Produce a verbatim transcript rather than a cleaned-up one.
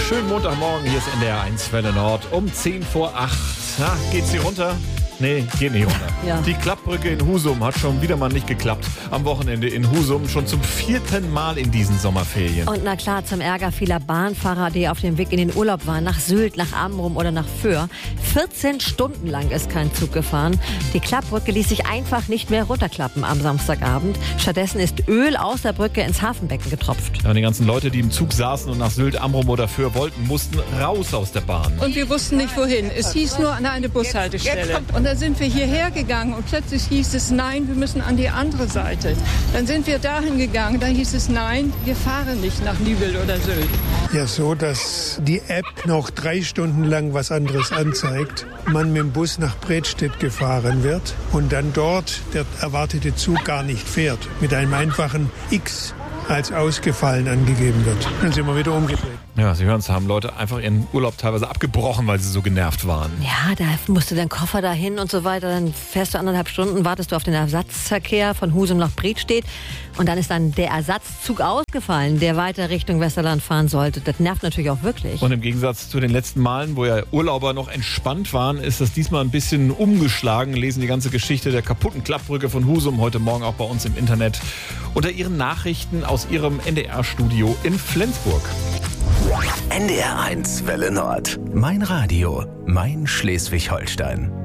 Schönen Montagmorgen, hier ist N D R eins Welle Nord um zehn vor acht. Na, geht's hier runter? Nee, geht nicht runter. Ja. Die Klappbrücke in Husum hat schon wieder mal nicht geklappt. Am Wochenende in Husum schon zum vierten Mal in diesen Sommerferien. Und na klar, zum Ärger vieler Bahnfahrer, die auf dem Weg in den Urlaub waren, nach Sylt, nach Amrum oder nach Föhr. vierzehn Stunden lang ist kein Zug gefahren. Die Klappbrücke ließ sich einfach nicht mehr runterklappen am Samstagabend. Stattdessen ist Öl aus der Brücke ins Hafenbecken getropft. Ja, die ganzen Leute, die im Zug saßen und nach Sylt, Amrum oder Föhr wollten, mussten raus aus der Bahn. Und wir wussten nicht wohin. Es hieß nur an eine Bushaltestelle. Und dann sind wir hierher gegangen und plötzlich hieß es, nein, wir müssen an die andere Seite. Dann sind wir dahin gegangen, da hieß es, nein, wir fahren nicht nach Nübel oder Sylt. Ja, so, dass die App noch drei Stunden lang was anderes anzeigt, man mit dem Bus nach Bredstedt gefahren wird und dann dort der erwartete Zug gar nicht fährt, mit einem einfachen X als ausgefallen angegeben wird. Dann sind wir wieder umgedreht. Ja, Sie hören es, haben Leute einfach ihren Urlaub teilweise abgebrochen, weil sie so genervt waren. Ja, da musst du deinen Koffer dahin und so weiter. Dann fährst du anderthalb Stunden, wartest du auf den Ersatzverkehr von Husum nach Bredstedt. Und dann ist dann der Ersatzzug ausgefallen, der weiter Richtung Westerland fahren sollte. Das nervt natürlich auch wirklich. Und im Gegensatz zu den letzten Malen, wo ja Urlauber noch entspannt waren, ist das diesmal ein bisschen umgeschlagen. Lesen die ganze Geschichte der kaputten Klappbrücke von Husum heute Morgen auch bei uns im Internet unter Ihren Nachrichten aus Ihrem N D R-Studio in Flensburg. N D R eins Welle Nord. Mein Radio, mein Schleswig-Holstein.